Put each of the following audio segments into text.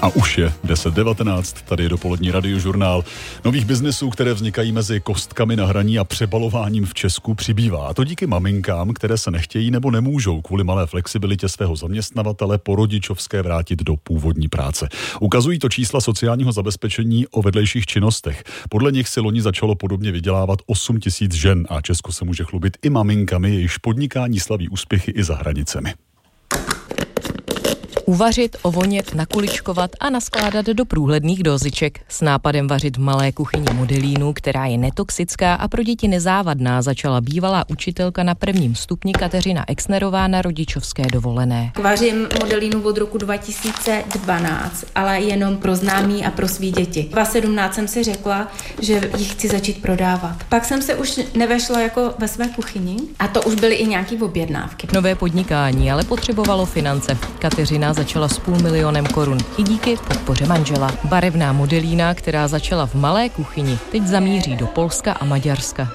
A už je 10:19, tady je dopolední Radiožurnál. Nových biznesů, které vznikají mezi kostkami na hraní a přebalováním v Česku, přibývá. A to díky maminkám, které se nechtějí nebo nemůžou kvůli malé flexibilitě svého zaměstnavatele po rodičovské vrátit do původní práce. Ukazují to čísla sociálního zabezpečení o vedlejších činnostech. Podle nich si loni začalo podobně vydělávat 8 000 žen a Česko se může chlubit i maminkami, jejichž podnikání slaví úspěchy i za hranicemi. Uvařit, ovonět, nakuličkovat a naskládat do průhledných dóziček. S nápadem vařit v malé kuchyni Modelínu, která je netoxická a pro děti nezávadná, začala bývalá učitelka na 1. stupni Kateřina Exnerová na rodičovské dovolené. Vařím Modelínu od roku 2012, ale jenom pro známí a pro svý děti. V 2017 jsem si řekla, že ji chci začít prodávat. Pak jsem se už nevešla jako ve své kuchyni a to už byly i nějaký objednávky. Nové podnikání ale potřebovalo finance. Kateřina začala s 500 000 korun i díky podpoře manžela. Barevná Modelína, která začala v malé kuchyni, teď zamíří do Polska a Maďarska.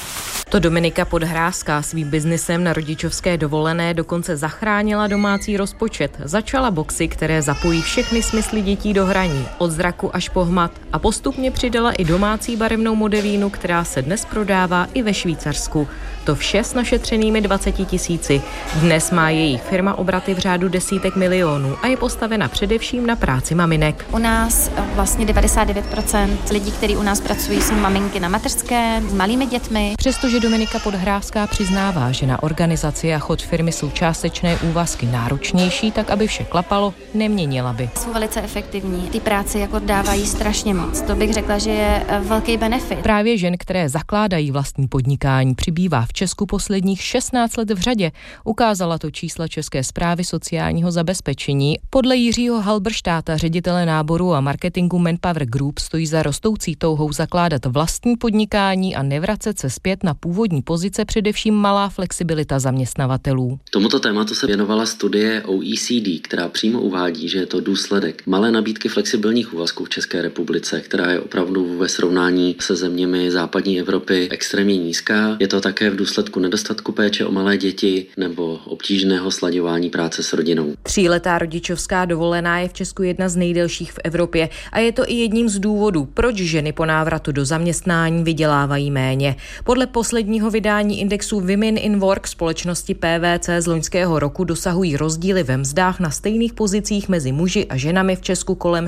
To Dominika Podhrázká svým biznisem na rodičovské dovolené dokonce zachránila domácí rozpočet. Začala boxy, které zapojí všechny smysly dětí do hraní, od zraku až po hmat, a postupně přidala i domácí barevnou Modelínu, která se dnes prodává i ve Švýcarsku. To vše s našetřenými 20 000. Dnes má její firma obraty v řádu desítek milionů a je postavena především na práci maminek. U nás vlastně 99% lidí, kteří u nás pracují, jsou maminky na mateřské s malými dětmi. Přestože Dominika Podhrázká přiznává, že na organizaci a chod firmy jsou částečné úvazky náročnější, tak aby vše klapalo, neměnila by. Jsou velice efektivní. Ty práci jako dávají strašně moc. To bych řekla, že je velký benefit. Právě žen, které zakládají vlastní podnikání, přibývá v Česku posledních 16 let v řadě. Ukázala to čísla České správy sociálního zabezpečení. Podle Jiřího Halberštáta, ředitele náboru a marketingu Manpower Group, stojí za rostoucí touhou zakládat vlastní podnikání a nevracet se zpět na původní pozice především malá flexibilita zaměstnavatelů. Tomuto tématu se věnovala studie OECD, která přímo uvádí, že je to důsledek malé nabídky flexibilních úvazků v České republice, která je opravdu ve srovnání se zeměmi západní Evropy extrémně nízká. Je to také v důsledku nedostatku péče o malé děti nebo obtížného slaďování práce s rodinou. 3letá rodičovská dovolená je v Česku jedna z nejdelších v Evropě a je to i jedním z důvodů, proč ženy po návratu do zaměstnání vydělávají méně. Podle posledního vydání indexu Women in Work společnosti PwC z loňského roku dosahují rozdíly ve mzdách na stejných pozicích mezi muži a ženami v Česku kolem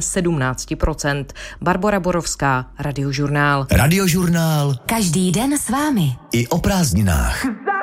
17%. Barbora Borovská, Radiožurnál. Radiožurnál. Každý den s vámi. I o prázdninách.